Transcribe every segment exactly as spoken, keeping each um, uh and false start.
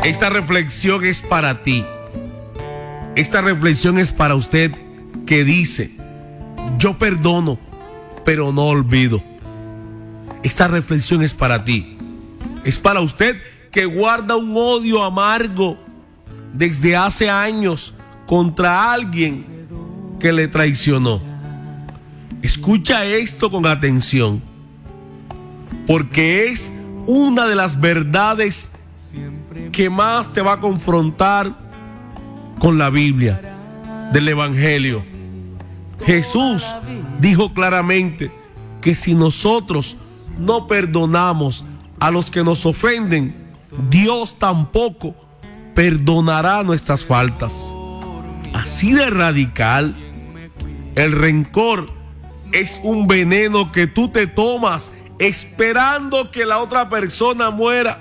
Esta reflexión es para ti. Esta reflexión es para usted que dice: yo perdono, pero no olvido. Esta reflexión es para ti. Es para usted que guarda un odio amargo desde hace años contra alguien que le traicionó. Escucha esto con atención, porque es una de las verdades que más te va a confrontar con la Biblia del Evangelio. Jesús dijo claramente que si nosotros no perdonamos a los que nos ofenden, Dios tampoco perdonará nuestras faltas. Así de radical. El rencor es un veneno que tú te tomas esperando que la otra persona muera.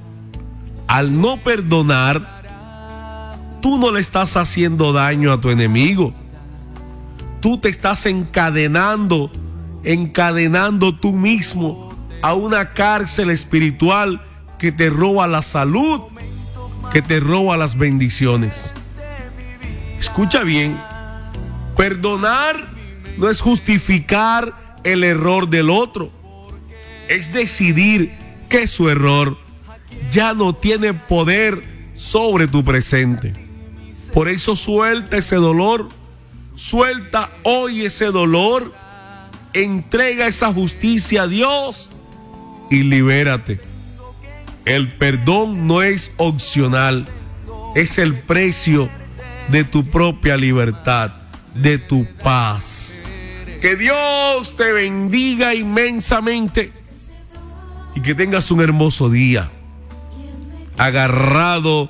Al no perdonar, tú no le estás haciendo daño a tu enemigo. Tú te estás encadenando, encadenando tú mismo a una cárcel espiritual que te roba la salud, que te roba las bendiciones. Escucha bien, perdonar no es justificar el error del otro, es decidir que su error ya no tiene poder sobre tu presente. Por eso suelta ese dolor, suelta hoy ese dolor, entrega esa justicia a Dios y libérate. El perdón no es opcional, es el precio de tu propia libertad, de tu paz. Que Dios te bendiga inmensamente y que tengas un hermoso día, agarrado